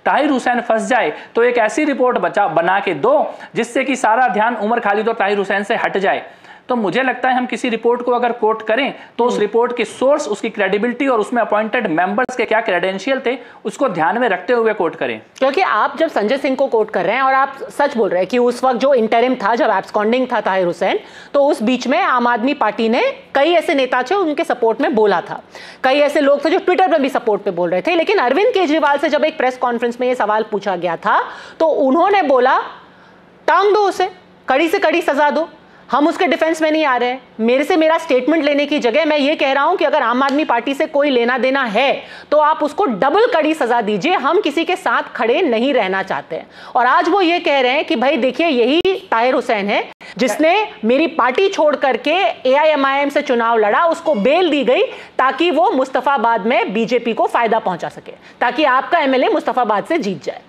ताहिर हुसैन फंस जाए तो एक ऐसी रिपोर्ट बना के दो जिससे कि सारा ध्यान उमर खालिद और ताहिर हुसैन से हट जाए। तो मुझे लगता है हम किसी रिपोर्ट को अगर कोट करें तो उस रिपोर्ट के सोर्स, उसकी क्रेडिबिलिटी और उसमें अपॉइंटेड मेंबर्स के क्या क्रेडेंशियल थे उसको ध्यान में रखते हुए कोट करें। क्योंकि आप जब संजय सिंह को कोट कर रहे हैं और आप सच बोल रहे हैं कि उस वक्त जो इंटरिम था, जब एब्सकॉन्डिंग था ताहिर हुसैन, तो उस बीच में आम आदमी पार्टी ने कई ऐसे नेता थे उनके सपोर्ट में बोला था, कई ऐसे लोग थे जो ट्विटर पर भी सपोर्ट पे बोल रहे थे। लेकिन अरविंद केजरीवाल से जब एक प्रेस कॉन्फ्रेंस में यह सवाल पूछा गया था तो उन्होंने बोला टांग दो उसे, कड़ी से कड़ी सजा दो, हम उसके डिफेंस में नहीं आ रहे हैं। मेरे से मेरा स्टेटमेंट लेने की जगह मैं ये कह रहा हूं कि अगर आम आदमी पार्टी से कोई लेना देना है तो आप उसको डबल कड़ी सजा दीजिए, हम किसी के साथ खड़े नहीं रहना चाहते हैं। और आज वो ये कह रहे हैं कि भाई देखिए यही ताहिर हुसैन है जिसने मेरी पार्टी छोड़ करके AIMIM से चुनाव लड़ा, उसको बेल दी गई ताकि वो मुस्तफाबाद में बीजेपी को फायदा पहुंचा सके, ताकि आपका MLA मुस्तफाबाद से जीत जाए।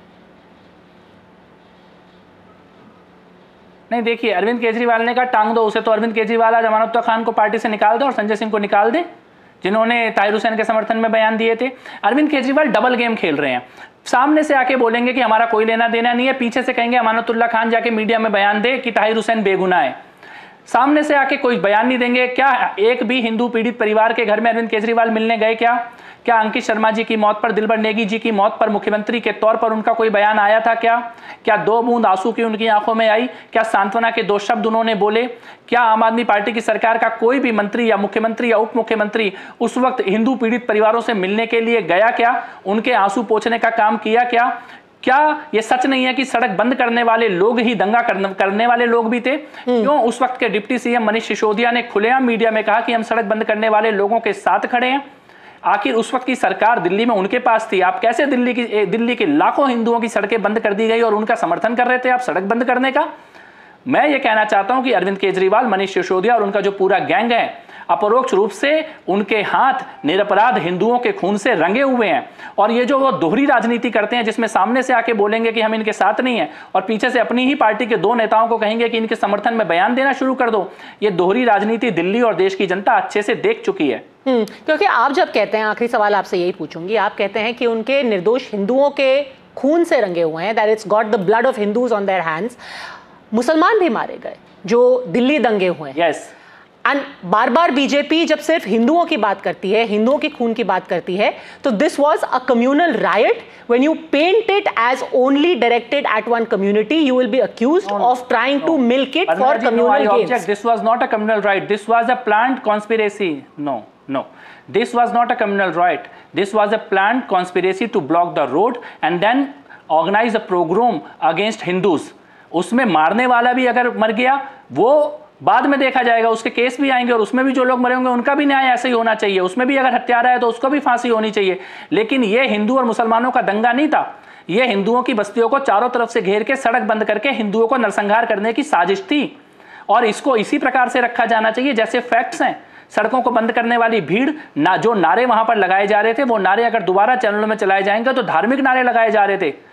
नहीं, देखिए अरविंद केजरीवाल ने कहा टांग दो उसे, तो अरविंद केजरीवाल आज अमानतुल्लाह खान को पार्टी से निकाल दे और संजय सिंह को निकाल दे जिन्होंने ताहिर हुसैन के समर्थन में बयान दिए थे। अरविंद केजरीवाल डबल गेम खेल रहे हैं। सामने से आके बोलेंगे कि हमारा कोई लेना देना नहीं है, पीछे से कहेंगे अमानतुल्लाह खान जाके मीडिया में बयान दे कि ताहिर हुसैन बेगुनाह है। सामने से आके कोई बयान नहीं देंगे। क्या एक भी हिंदू पीड़ित परिवार के घर में अरविंद केजरीवाल मिलने गए? क्या अंकित शर्मा जी की मौत पर, दिलबर नेगी जी की मौत पर मुख्यमंत्री के तौर पर उनका कोई बयान आया था? क्या 2 बूंद आंसू की उनकी आंखों में आई? क्या सांत्वना के 2 शब्द उन्होंने बोले? क्या आम आदमी पार्टी की सरकार का कोई भी मंत्री या मुख्यमंत्री या उप मुख्यमंत्री उस वक्त हिंदू पीड़ित परिवारों से मिलने के लिए गया? क्या उनके आंसू पोंछने का काम किया? क्या ये सच नहीं है कि सड़क बंद करने वाले लोग ही दंगा करने वाले लोग भी थे? क्यों उस वक्त के डिप्टी CM मनीष सिसोदिया ने खुलेआम मीडिया में कहा कि हम सड़क बंद करने वाले लोगों के साथ खड़े हैं? आखिर उस वक्त की सरकार दिल्ली में उनके पास थी। आप कैसे दिल्ली के लाखों हिंदुओं की सड़कें बंद कर दी गई और उनका समर्थन कर रहे थे आप सड़क बंद करने का? मैं ये कहना चाहता हूं कि अरविंद केजरीवाल, मनीष सिसोदिया और उनका जो पूरा गैंग है, अपरोक्ष रूप से उनके हाथ निरपराध हिंदुओं के खून से रंगे हुए हैं। और ये जो वो दोहरी राजनीति करते हैं जिसमें सामने से आके बोलेंगे कि हम इनके साथ नहीं हैं और पीछे से अपनी ही पार्टी के 2 नेताओं को कहेंगे कि इनके समर्थन में बयान देना शुरू कर दो, ये दोहरी राजनीति दिल्ली और देश की जनता अच्छे से देख चुकी है। क्योंकि आप जब कहते हैं, आखिरी सवाल आपसे यही पूछूंगी, आप कहते हैं कि उनके निर्दोष हिंदुओं के खून से रंगे हुए हैं, that it's got the blood of Hindus on their hands. मुसलमान भी मारे गए जो दिल्ली दंगे हुए हैं। Yes. And bar bar BJP जब सिर्फ हिंदुओं की बात करती है, हिंदुओं के खून की बात करती है, तो this was a communal right. When you paint it as only directed eight one community, you will be accused of trying to milk it for communal gains. This was not a communal right, this was a planned conspiracy. No, this was not a communal riot. This was a planned conspiracy to block the road and then organize a pogrom against Hindus. उसमें मारने वाला भी अगर मर गया वो बाद में देखा जाएगा, उसके केस भी आएंगे और उसमें भी जो लोग मरे होंगे उनका भी न्याय ऐसे ही होना चाहिए। उसमें भी अगर हत्यारा है तो उसको भी फांसी होनी चाहिए। लेकिन ये हिंदू और मुसलमानों का दंगा नहीं था, ये हिंदुओं की बस्तियों को चारों तरफ से घेर के सड़क बंद करके हिंदुओं को नरसंहार करने की साजिश थी। और इसको इसी प्रकार से रखा जाना चाहिए जैसे फैक्ट्स हैं। सड़कों को बंद करने वाली भीड़ ना, जो नारे वहां पर लगाए जा रहे थे वो नारे अगर दोबारा चैनलों में चलाए जाएंगे तो धार्मिक नारे लगाए जा रहे थे।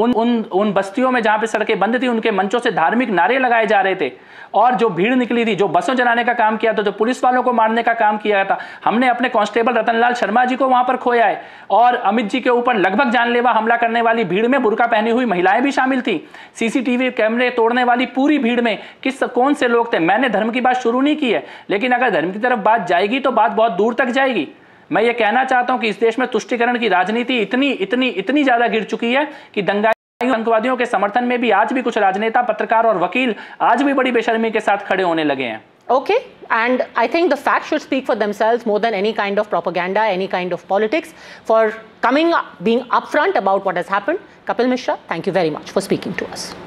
उन बस्तियों में जहां पे सड़कें बंद थी उनके मंचों से धार्मिक नारे लगाए जा रहे थे। और जो भीड़ निकली थी, जो बसों जलाने का काम किया था, जो पुलिस वालों को मारने का काम किया था, हमने अपने कांस्टेबल रतनलाल शर्मा जी को वहां पर खोया है। और अमित जी के ऊपर लगभग जानलेवा हमला करने वाली भीड़ में बुर्का पहनी हुई महिलाएं भी शामिल थी। CCTV कैमरे तोड़ने वाली पूरी भीड़ में कौन से लोग थे? मैंने धर्म की बात शुरू नहीं की है, लेकिन अगर धर्म की तरफ बात जाएगी तो बात बहुत दूर तक जाएगी। मैं ये कहना चाहता हूं कि इस देश में तुष्टीकरण की राजनीति इतनी ज्यादा गिर चुकी है कि दंगा आतंकवादियों के समर्थन में भी आज भी कुछ राजनेता, पत्रकार और वकील आज भी बड़ी बेशर्मी के साथ खड़े होने लगे हैं। Okay, and I think the facts should speak for themselves more than any kind of propaganda, any kind of politics, for being upfront about what has happened. Kapil Mishra, thank you very much for speaking to us.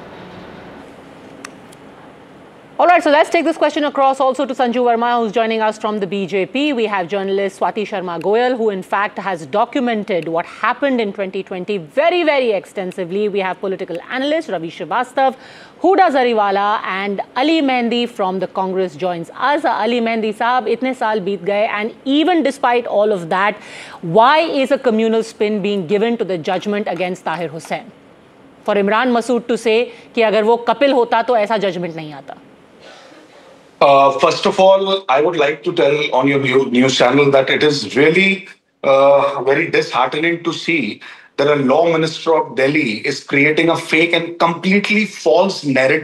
All right, so let's take this question across also to Sanju Verma, who's joining us from the BJP. We have journalist Swati Sharma Goyal, who in fact has documented what happened in 2020 very, very extensively. We have political analyst Ravi Srivastav, Huda Zariwala, and Ali Mehndi from the Congress joins us. Ali Mehndi saab, itne saal beet gaye, and even despite all of that, why is a communal spin being given to the judgment against Tahir Hussain? For Imran Masood to say कि अगर वो कपिल होता तो ऐसा judgment नहीं आता. First of all, I would like to tell on your news channel that it is really very disheartening to see that a law minister of Delhi is creating a fake and completely false narrative